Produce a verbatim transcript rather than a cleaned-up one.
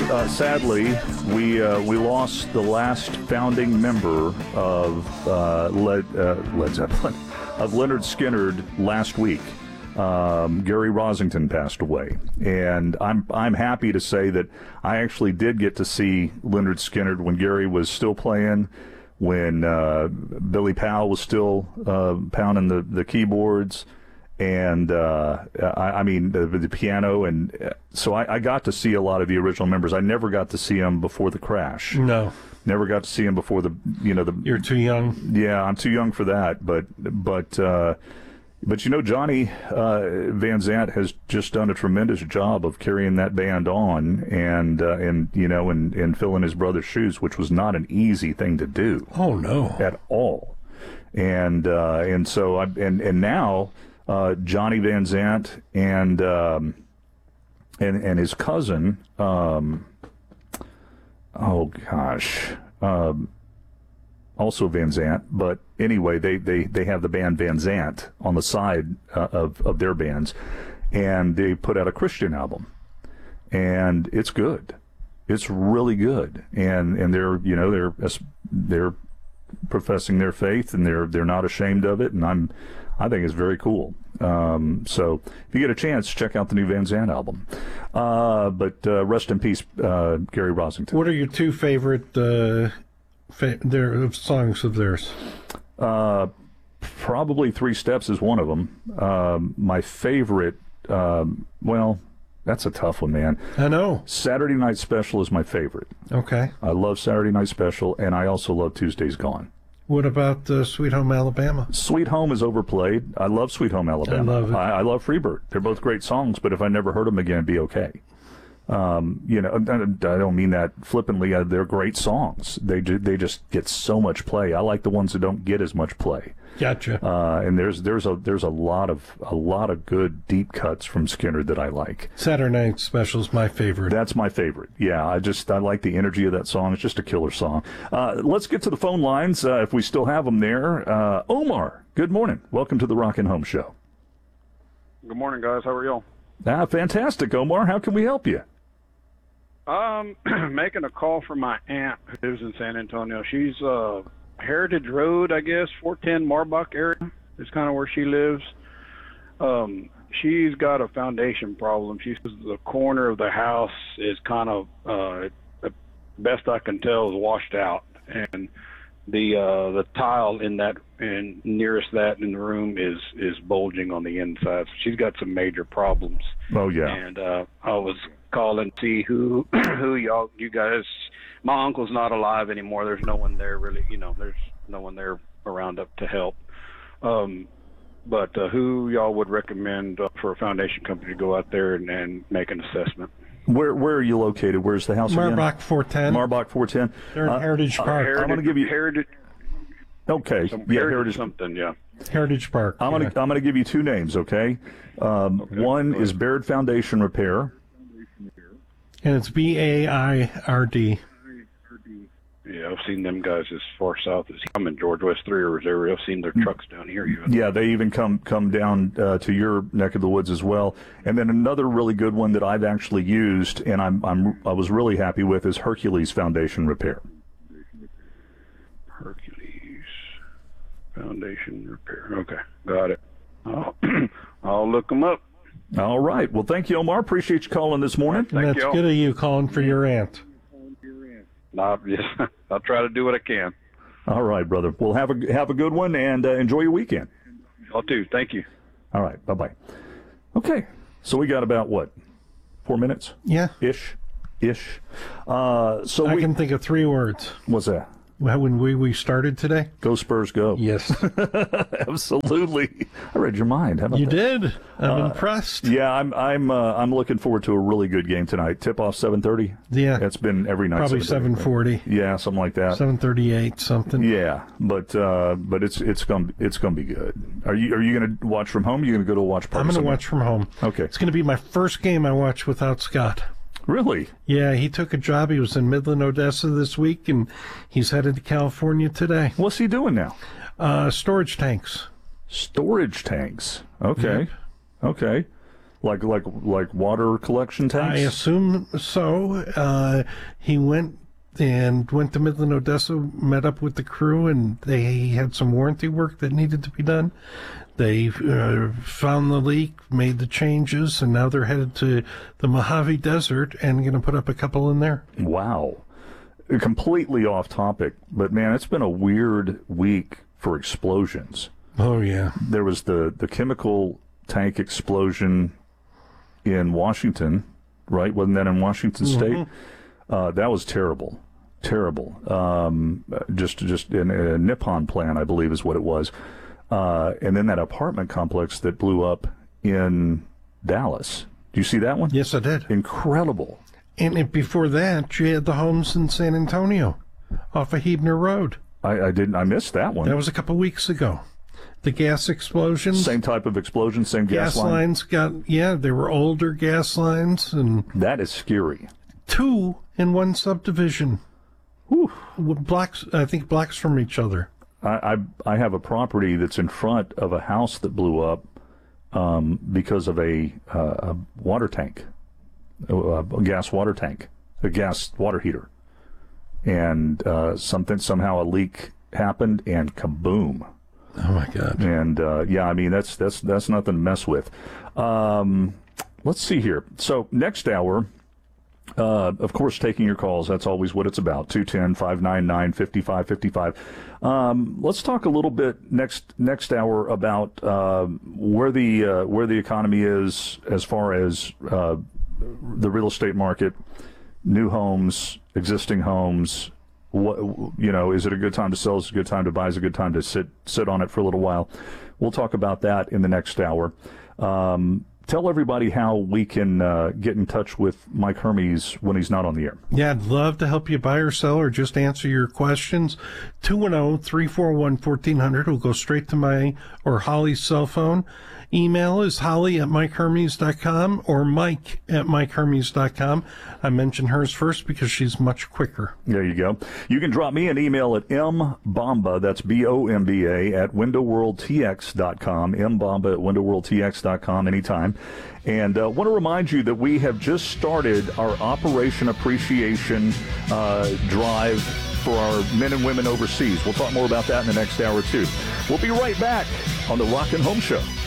uh, sadly, we uh, we lost the last founding member of uh, Led, uh, Led Zeppelin, of Lynyrd Skynyrd last week. Um, Gary Rossington passed away, and I'm I'm happy to say that I actually did get to see Lynyrd Skynyrd when Gary was still playing, when uh, Billy Powell was still uh, pounding the, the keyboards. And, uh, I, I mean, the, the piano. And uh, so I, I got to see a lot of the original members. I never got to see them before the crash. No. Never got to see them before the, you know, the... You're too young. Yeah, I'm too young for that. But, but, uh, but you know, Johnny uh, Van Zant has just done a tremendous job of carrying that band on and, uh, and you know, and, and filling his brother's shoes, which was not an easy thing to do. Oh, no. At all. And, uh, and so, I, and, and now... Uh, Johnny Van Zant and um, and and his cousin, um, oh gosh, um, also Van Zant. But anyway, they, they, they have the band Van Zant on the side uh, of of their bands, and they put out a Christian album, and it's good, it's really good, and and they're you know they're they're professing their faith, and they're they're not ashamed of it, and I'm. I think it's very cool. Um, so if you get a chance, check out the new Van Zant album. Uh, but uh, rest in peace, uh, Gary Rossington. What are your two favorite uh, fa- their songs of theirs? Uh, probably Three Steps is one of them. Um, my favorite, um, well, that's a tough one, man. I know. Saturday Night Special is my favorite. Okay. I love Saturday Night Special, and I also love Tuesday's Gone. What about uh, Sweet Home Alabama? Sweet Home is overplayed. I love Sweet Home Alabama. I love it. I, I love Freebird. They're both great songs, but if I never heard them again, it'd be okay. Um, you know, I don't mean that flippantly. They're great songs. They they just get so much play. I like the ones that don't get as much play. Gotcha. Uh, and there's there's a there's a lot of a lot of good deep cuts from Skynyrd that I like. Saturday Night Special is my favorite. That's my favorite. Yeah, I just I like the energy of that song. It's just a killer song. Uh, let's get to the phone lines uh, if we still have them there. Uh, Omar, good morning. Welcome to the Rockin' Home Show. Good morning, guys. How are y'all? Ah, fantastic, Omar. How can we help you? Um, making a call for my aunt who lives in San Antonio. She's uh Heritage Road, I guess, four ten Marbach area is kind of where she lives. Um, she's got a foundation problem. She says the corner of the house is kind of, uh, the best I can tell, is washed out, and the uh, the tile in that and nearest that in the room is is bulging on the inside. So she's got some major problems. Oh yeah. And uh, I was calling to see who who y'all you guys. My uncle's not alive anymore. There's no one there really. You know, there's no one there around up to help. Um, but uh, who y'all would recommend uh, for a foundation company to go out there and, and make an assessment? Where where are you located? Where's the house again? Marbach four ten. Marbach four ten. They're in uh, Heritage Park. Heritage, I'm going to give you Heritage. Okay. Some, yeah, Heritage, Heritage something. Yeah. Heritage Park. I'm yeah. gonna I'm gonna give you two names, okay? Um, Okay, one go is ahead. Baird Foundation Repair. And it's B A I R D. Yeah, I've seen them guys as far south as I'm in George West Three Rivers area. I've seen their trucks down here. Even. Yeah, they even come come down uh, to your neck of the woods as well. And then another really good one that I've actually used, and I'm I'm I was really happy with, is Hercules Foundation Repair. Hercules Foundation Repair. Okay, got it. I'll, I'll look them up. All right. Well, thank you, Omar. Appreciate you calling this morning. And that's you all. good of you calling for your aunt. Nah, yes, I'll try to do what I can. All right, brother. Well, have a have a good one and uh, enjoy your weekend. Y'all too. Thank you. All right. Bye bye. Okay. So we got about what, four minutes Yeah. ish, ish. Uh, so I we, can think of three words. what's that? Well, when we, we started today? Go Spurs, go! Yes. Absolutely. I read your mind. How about You that? did. I'm impressed. Yeah, I'm I'm uh, I'm looking forward to a really good game tonight. Tip off seven thirty. Yeah. It's been every night. Probably seven forty. Yeah, something like that. seven thirty-eight, something. Yeah, but uh, but it's it's gonna it's gonna be good. Are you are you gonna watch from home? Or are you gonna go to a watch party? I'm going to somewhere? watch from home. Okay. It's going to be my first game I watch without Scott. Really? Yeah, he took a job. He was in Midland, Odessa this week, and he's headed to California today. What's he doing now? Uh, storage tanks. Storage tanks. Okay. Okay. Like like like water collection tanks? I assume so. Uh, he went and went to Midland, Odessa, met up with the crew, and they had some warranty work that needed to be done. They uh, found the leak, made the changes, and now they're headed to the Mojave Desert and going to put up a couple in there. Wow. Completely off topic, but man, it's been a weird week for explosions. Oh, yeah. There was the, the chemical tank explosion in Washington, right? Wasn't that in Washington State? Mm-hmm. Uh, that was terrible. Terrible. Um, just just in a Nippon plant, I believe is what it was. Uh, and then that apartment complex that blew up in Dallas. Do you see that one? Yes, I did. Incredible. And it, before that, you had the homes in San Antonio off of Hebner Road. I, I didn't. I missed that one. That was a couple weeks ago. The gas explosions. Same type of explosion, same gas, gas line. lines got, yeah, they were older gas lines. And that is scary. Two in one subdivision. Whew. Blocks, I think blocks from each other. I, I I have a property that's in front of a house that blew up um, because of a, uh, a water tank, a, a gas water tank, a gas water heater, and uh, something somehow a leak happened and kaboom. Oh my God! And uh, yeah, I mean that's that's that's nothing to mess with. Um, let's see here. So next hour. Uh, of course, taking your calls. That's always what it's about. two one zero, five nine nine, five five five five. Um, let's talk a little bit next next hour about uh, where the uh, where the economy is as far as uh, the real estate market, new homes, existing homes. What, you know, is it a good time to sell? Is it a good time to buy? Is it a good time to sit sit on it for a little while? We'll talk about that in the next hour. Um, Tell everybody how we can uh, get in touch with Mike Hermes when he's not on the air. Yeah, I'd love to help you buy or sell or just answer your questions. two one zero, three four one, one four zero zero will go straight to my or Holly's cell phone. Email is holly at mike hermes dot com or mike at mike hermes dot com. I mentioned hers first because she's much quicker. There you go. You can drop me an email at mbomba, that's B O M B A, at window world t x dot com, mbomba at window world t x dot com anytime. And I uh, want to remind you that we have just started our Operation Appreciation uh, drive for our men and women overseas. We'll talk more about that in the next hour, too. We'll be right back on the Rock and Home Show.